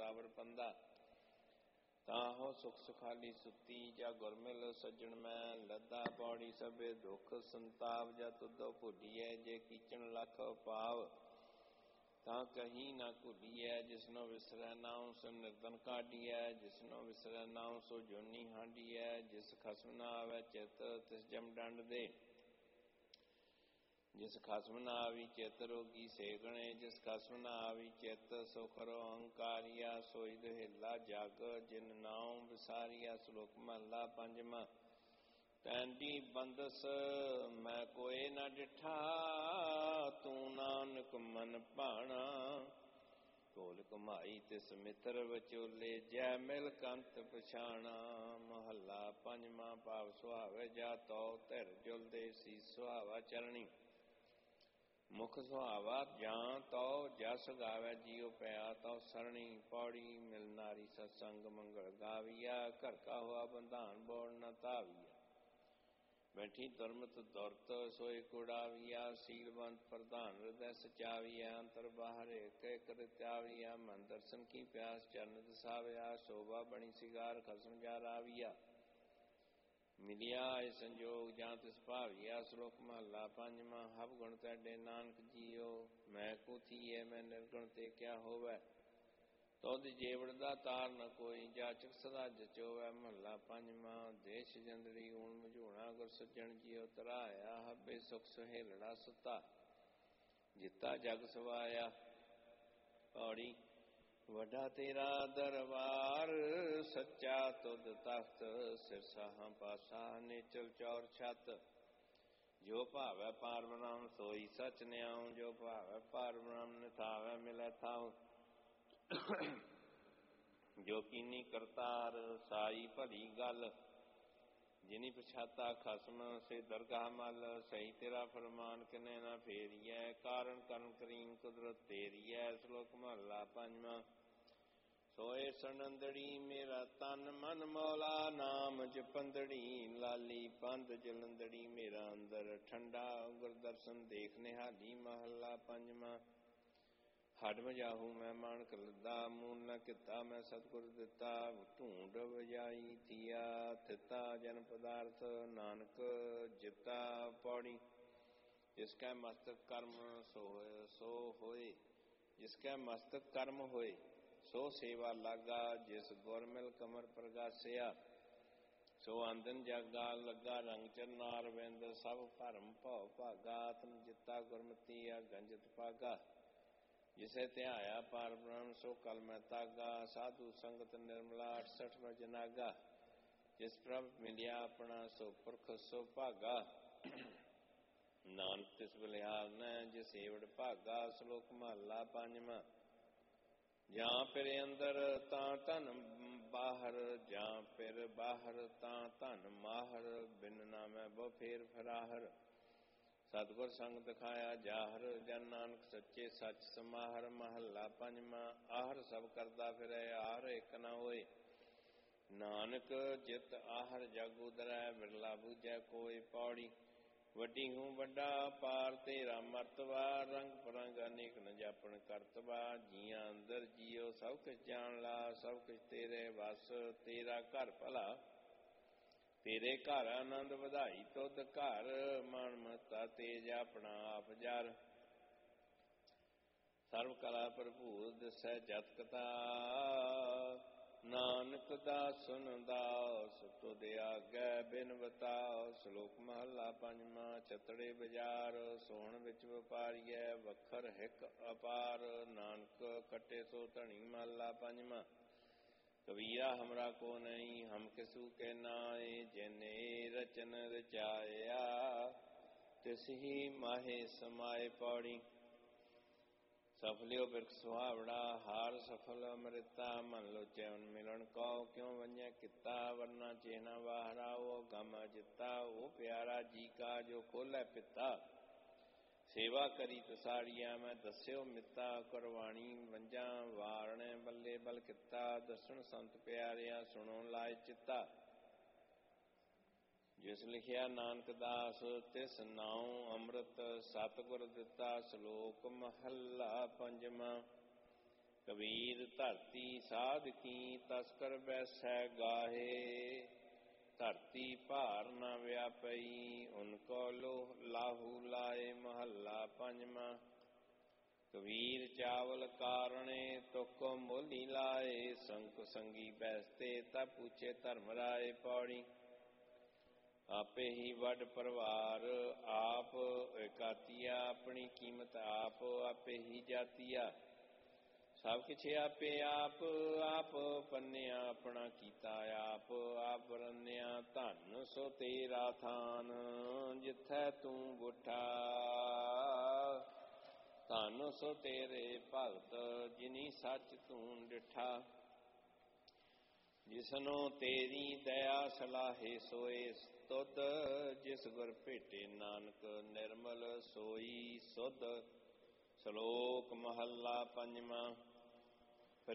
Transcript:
ਬਰਾਬਰ ਪੰਦਾ। ਤਾਹੋ ਸੁਖ ਸੁਖਾਲੀ ਸੁੱਤੀ ਜਾਂ ਗੁਰਮਿਲ ਸੱਜਣ ਮੈਂ ਲੱਦਾ ਪੌੜੀ ਸਭੇ ਦੁੱਖ ਸੰਤਾਪ ਜਾਂ ਤੁਧੋ ਭੁੱਲੀਐ ਜੇ ਕੀਚਣ ਲੱਖ ਪਾਵ ਤਾਂ ਕਹੀ ਨਾ ਭੁੱਲੀਐ ਜਿਸਨੋ ਵਿਸਰੈ ਨਾਉ ਸੋ ਨਿਰਧਨ ਕਾਢੀਐ ਜਿਸਨੋ ਵਿਸਰੈ ਨਾਉ ਸੋ ਜੋਨੀ ਹਾਂਡੀਐ ਜਿਸ ਖਸਮ ਨਾ ਆਵੈ ਚਿਤ ਤਿਸ ਜਮ ਡੰਡ ਦੇ ਜਿਸ ਖਸਮ ਨਾ ਆਵੀ ਚਿਤ ਰੋਗੀ ਸੇਗਣੇ ਜਿਸ ਖਸਮ ਨਾ ਆਵੀ ਚਿਤ ਸੋ ਖਰੋ ਅਹੰਕਾਰੀਆ ਸੋਈ ਦੁਹੇਲਾ ਜਗ ਜਿਨ ਨਾਉ ਵਿਸਾਰੀਆ। ਸ਼ਲੋਕ ਮਹਲਾ ਪੰਜਵਾਂ। ਟੈਂਡੀ ਬੰਦਸ ਮੈਂ ਕੋਏ ਨਾ ਡਿਠਾ ਤੂੰ ਨਾਨਕ ਮਨ ਭਾਣਾ ਢੋਲ ਘੁਮਾਈ ਤਿਸ ਮਿੱਤਰ ਵਿਚੋਲੇ ਜੈ ਮਿਲ ਕੰਤ ਪਛਾਣਾ। ਮਹੱਲਾ ਪੰਜਵਾਂ। ਭਾਵ ਸੁਹਾਵੇ ਜਾ ਤੋ ਧਿਰ ਜੁਲਦੇ ਸੀ ਸੁਹਾਵਾ ਚਰਣੀ ਮੁਖ ਸੁਹਾਵਾ ਜਾਂ ਤਉ ਜਸ ਗਾਵੈ ਜੀਉ ਪਿਆ ਤਉ ਸਰਣੀ। ਪੌੜੀ ਮਿਲ ਨਾਰੀ ਸਤਸੰਗ ਮੰਗਲ ਗਾਵੀਆ ਘਰ ਕਾ ਹੋਆ ਬੰਧਾਨ ਬੋੜ ਨ ਧਾਵੀਆ। ਬੈਠੀ ਦੁਰਮਤ ਦੁਰਤ ਸੋਈ ਕੁੜਾਵੀਆ ਸੀਲਵੰਤ ਪ੍ਰਧਾਨ ਹਿਰਦੈ ਸਚਾਵੀਆ ਅੰਤਰ ਬਾਹਰ ਏਕ ਏਕ ਰਿਤਿਆਵੀਆ ਮਨ ਦਰਸ਼ਨ ਕੀ ਪਿਆਸ ਚਰਨ ਦਸਾਵਿਆ ਸ਼ੋਭਾ ਬਣੀ ਸਿਗਾਰ ਖਸਮ ਜਾ ਰਾਵੀਆ ਮਿਲਿਆ ਏ ਸੰਜੋਗ ਜਾਂ ਤਿਸ ਭਾਵੀਆ। ਸ਼ਲੋਕ ਮਹੱਲਾ ਪੰਜਵਾਂ। ਹਵ ਗੁਣ ਤੈਡੇ ਨਾਨਕ ਜੀਓ ਮੈਂ ਕੋ ਥੀਏ ਮੈਂ ਨਿਰਗੁਣ ਤੇ ਕਿਆ ਹੋਵੈ ਤੁਧ ਜੇਵੜ ਦਾ ਤਾਰ ਨ ਕੋਈ ਜਾਚਕ ਸਦਾ ਜਚੋਵੈ। ਮਹੱਲਾ ਪੰਜਵਾਂ। ਦੇਸ਼ ਜੰਦੜੀ ਊਣ ਮਝੂਣਾ ਗੁਰ ਸੱਜਣ ਜੀਓ ਤਰਾਇਆ ਹੱਬੇ ਸੁਖ ਸੁਹੇਲੜਾ ਸੁਤਾ ਜਿੱਤਾ ਜਗ ਸਵਾਇਆ। ਪੌੜੀ ਵੱਡਾ ਤੇਰਾ ਦਰਬਾਰ ਸੱਚਾ ਤੁਧ ਤਖਤ ਸਿਰ ਸਾਹਾਂ ਪਾਸਾਹ ਨੇਚਲ ਚੌਰ ਛੱਤ ਜੋ ਭਾਵੈ ਪਾਰ ਬ੍ਰਹਮ ਸੋਈ ਸਚ ਨਿਆਉ ਜੋ ਭਾਵੈ ਪਾਰ ਬ੍ਰਹਮ ਨਿਥਾਵੈ ਮਿਲੈ ਥਾਉ ਜੋ ਕੀਨੀ ਕਰਤਾਰ ਸਾਈ ਭਲੀ ਗੱਲ ਜਿਨੀ ਪਛਾਤਾ ਖਸਮ ਸੇ ਦਰਗਾਹ ਮਲ ਸਹੀ ਤੇਰਾ ਫਰਮਾਨ ਕਿਨੇ ਨਾ ਫੇਰੀਐ ਕਾਰਨ ਕਰਨ ਕਰੀਮ ਕੁਦਰਤ ਤੇਰੀਐ। ਸ਼ਲੋਕ ਮਹੱਲਾ ਪੰਜਵਾਂ। ਸੋਏ ਸਨੰਦੜੀ ਮੇਰਾ ਤਨ ਮਨ ਮੌਲਾ ਨਾਮ ਜਪੰਦੜੀ ਲਾਲੀ ਪੰਧ ਜਲੰਦੜੀ ਮੇਰਾ ਅੰਦਰ ਠੰਡਾ ਗੁਰਦਰਸ਼ਨ ਦੇਖ ਨਿਹਾਲੀ। ਮਹੱਲਾ ਪੰਜਵਾਂ। ਹੱਡ ਮਜਾਹੂ ਮੈਂ ਮਾਣਕ ਲੱਦਾ ਮੂਲ ਨ ਕੀਤਾ ਮੈਂ ਸਤਿਗੁਰ ਦਿੱਤਾ ਢੂੰਡ ਵਜਾਈ ਥੀਆ ਥਿਤਾ ਜਨ ਪਦਾਰਥ ਨਾਨਕ ਜਿਤਾ। ਪੌੜੀ ਜਿਸ ਕੈ ਮਸਤਕ ਕਰਮ ਸੋ ਹੋਏ ਜਿਸ ਕੈ ਮਸਤਕ ਕਰਮ ਹੋਏ ਸੋ ਸੇਵਾ ਲਾਗਾ ਜਿਸ ਗੁਰ ਮਿਲ ਕਮਰ ਪ੍ਰਗਾਸਿਆ ਸੋ ਆਂਦਨ ਜਾਗਾ ਲੱਗਾ ਰੰਗ ਚਰਨਾਰ ਵਿੰਦ ਸਭ ਭਰਮ ਭਉ ਭਾਗਾ ਆਤਮ ਜਿੱਤਾ ਗੁਰਮਤੀ ਆ ਗੰਜਤ ਭਾਗਾ ਜਿਸੇ ਧਿਆਇਆ ਪਾਰ ਬ੍ਰਹਮ ਸੋ ਕਲ ਮੈਂ ਤਾਗਾ ਸਾਧੂ ਸੰਗਤ ਨਿਰਮਲਾ 68 ਵਜ ਨਾਗਾ ਜਿਸ ਪ੍ਰਭ ਮਿਲਿਆ ਆਪਣਾ ਸੋ ਪੁਰਖ ਸੋ ਭਾਗਾ ਨਾਨਕ ਤਿਸ ਬਲਿਹਾਰ ਨ ਜਿਸ ਏਵੜ ਭਾਗਾ। ਸ਼ਲੋਕ ਮਹੱਲਾ ਪੰਜਵਾਂ। ਜਾਂ ਫਿਰ ਅੰਦਰ ਤਾਂ ਧਨ ਬਾਹਰ ਜਾਂ ਫਿਰ ਬਾਹਰ ਤਾਂ ਧਨ ਮਾਹਰ ਬਿਨ ਨਾਮੈ ਬਹੁ ਫੇਰ ਫਰਾਹਰ ਸਤਿਗੁਰ ਸੰਗ ਦਿਖਾਇਆ ਜਾਹਰ ਜਨ ਨਾਨਕ ਸੱਚੇ ਸੱਚ ਸਮਾਹਰ। ਮਹੱਲਾ ਪੰਜਵਾਂ। ਆਹਰ ਸਭ ਕਰਦਾ ਫਿਰੈ ਆਹਰ ਇੱਕ ਨਾ ਹੋਏ ਨਾਨਕ ਜਿਤ ਆਹਰ ਜਗ ਉਦਰੈ ਬਿਰਲਾ ਬੂਝੈ ਕੋਈ। ਪੌੜੀ ਵੱਡੀ ਹੂੰ ਵੱਡਾ ਪਾਰ ਤੇਰਾ ਮਰਤਬਾ ਰੰਗ ਪਰੰਗ ਅਨੇਕ ਨ ਜਾਪਣ ਕਰਤਬਾ ਜੀਆਂ ਅੰਦਰ ਜੀਓ ਸਭ ਕੁਛ ਜਾਣ ਲਾ ਸਭ ਕੁਛ ਤੇਰੇ ਵਸ ਤੇਰਾ ਘਰ ਭਲਾ ਤੇਰੇ ਘਰ ਆਨੰਦ ਵਧਾਈ ਤੁਧ ਘਰ ਮਨ ਮਤਾ ਤੇਜ ਆਪਣਾ ਆਪ ਜਰ ਸਰਵ ਕਲਾ ਭਰਪੂਰ ਦਿਸੈ ਜਤ ਕਥਾ ਨਾਨਕ ਦਾਸਨ ਦਾਸ ਤੁਧ ਆਗੈ ਬਿਨ ਬਤਾਓ। ਸ਼ਲੋਕ ਮਹੱਲਾ ਪੰਜਵਾਂ। ਚਤੜੇ ਬਾਜ਼ਾਰ ਸੋਹਣ ਵਿੱਚ ਵਪਾਰੀਐ ਵਖਰ ਹਿਕ ਅਪਾਰ ਨਾਨਕ ਕੱਟੇ ਸੋ ਧਣੀ। ਮਹੱਲਾ ਪੰਜਵਾਂ। ਕਬੀਰਾ ਹਮਰਾ ਕੋ ਨਹੀਂ ਹਮ ਕਿਸੂ ਕੇ ਨਾਏ ਜਿਨੇ ਰਚਨ ਰਚਾਇਆ ਤਿਸ ਹੀ ਮਾਹੇ ਸਮਾਏ। ਪੌੜੀ ਸਫਲਿਓ ਬਿਰਖ ਸੁਹਾਵੜਾ ਹਾਰ ਸਫਲ ਅੰਮ੍ਰਿਤਾ ਮਨ ਲੋਚੈ ਉਨ ਮਿਲਣ ਕਉ ਕਿਉ ਵੰਜੈ ਕੀਤਾ ਵਰਨਾ ਚੇਹਨਾ ਵਾਹਰਾ ਉਹ ਗਮ ਜਿੱਤਾ ਉਹ ਪਿਆਰਾ ਜੀ ਕਾ ਜੋ ਖੋਲੈ ਪਿਤਾ ਸੇਵਾ ਕਰੀ ਤਸਾੜੀਆ ਮੈਂ ਦੱਸਿਓ ਮਿੱਤਾ ਕੁਰਬਾਣੀ ਵੰਜਾਂ ਵਾਰਣੇ ਬੱਲੇ ਬਲ ਕੀਤਾ ਦਸਣ ਸੰਤ ਪਿਆਰਿਆ ਸੁਣੋ ਲਾਇ ਚਿੱਤਾ ਜਿਸ ਲਿਖਿਆ ਨਾਨਕ ਦਾਸ ਤਿਸ ਨਾਉ ਅੰਮ੍ਰਿਤ ਸਤਿਗੁਰ ਦਿੱਤਾ। ਸ਼ਲੋਕ ਮਹੱਲਾ ਪੰਜਵਾਂ। ਕਬੀਰ ਧਰਤੀ ਸਾਧਕੀ ਤਸਕਰ ਬੈਸੈ ਗਾਹੇ। ਧਰਤੀ ਭਾਰ ਨ ਵਿਆਪਈ ਉਨਕੋ ਲਾਹੂ ਲਾਏ। ਮਹੱਲਾ ਪੰਜਵਾਂ। ਕਬੀਰ ਚਾਵਲ ਕਾਰਣੇ ਤੁਕ ਮੋਲੀ ਲਾਏ। ਸੰਕ ਸੰਗੀ ਬੈਸਤੇ ਤਾ ਪੁੱਛੇ ਧਰਮ ਰਾਏ। ਪੌੜੀ। ਆਪੇ ਹੀ ਵੱਡ ਪਰਿਵਾਰ ਆਪ ਇਕਾਤੀਆ। ਆਪਣੀ ਕੀਮਤ ਆਪ ਆਪੇ ਹੀ ਜਾਤੀਆ। ਸਭ ਕੁਛ ਆਪੇ ਆਪ ਆਪ ਪੰਨਿਆ। ਆਪਣਾ ਕੀਤਾ ਆਪ ਆਪ ਬਰਨਿਆ। ਧਨ ਸੋ ਤੇਰਾ ਥਾਨ ਜਿੱਥੈ ਤੂੰ ਬੁੱਠਾ। ਧਨ ਸੋ ਤੇਰੇ ਭਗਤ ਜਿਨੀ ਸੱਚ ਤੂੰ ਡਿਠਾ। ਜਿਸਨੂੰ ਤੇਰੀ ਦਇਆ ਸਲਾਹੇ ਸੋਏ ਤੁਧ। ਜਿਸ ਗੁਰ ਭੇਟੇ ਨਾਨਕ ਨਿਰਮਲ ਸੋਈ ਸੁਧ। ਸ਼ਲੋਕ ਮਹੱਲਾ ਪੰਜਵਾਂ।